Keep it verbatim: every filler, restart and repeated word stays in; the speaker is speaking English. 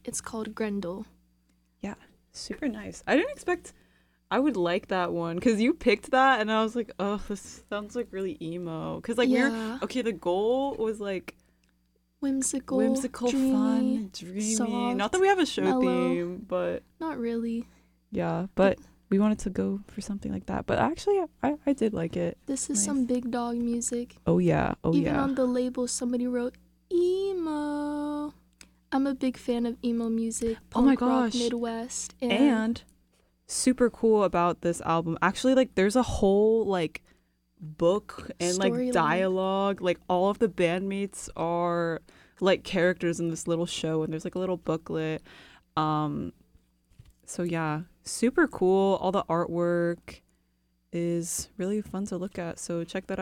It's called Grendel. Yeah, super nice. I didn't expect I would like that one because you picked that, and I was like, oh, this sounds like really emo. Because like we were Yeah. okay. The goal was like Whimsical, whimsical, dreamy, fun, dreamy. soft, Not that we have a show mellow. theme, but Not really. yeah, but we wanted to go for something like that. But actually, I I did like it. This is Nice. some big dog music. Oh yeah, oh Even yeah. on the label, somebody wrote emo. I'm a big fan of emo music. Oh my Punk rock, gosh. Midwest, and, And super cool about this album. Actually, like there's a whole like book and like Storyline. dialogue. Like all of the bandmates are like characters in this little show, and there's like a little booklet. Um so yeah, super cool. All the artwork is really fun to look at. So check that out.